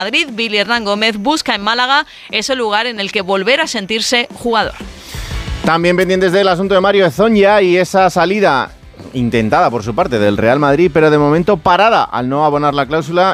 Madrid, Billy Hernán Gómez busca en Málaga ese lugar en el que volver a sentirse jugador. También pendientes del asunto de Mario Hezonja y esa salida intentada por su parte del Real Madrid, pero de momento parada al no abonar la cláusula